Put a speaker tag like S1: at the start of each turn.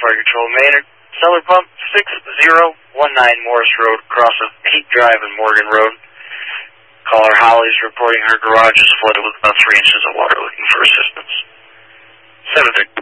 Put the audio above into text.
S1: Fire Control Maynard. Cellar pump 6019 Morris Road, across of Peak Drive and Morgan Road. Caller Holly's reporting her garage is flooded with about 3 inches of water, looking for assistance. 730.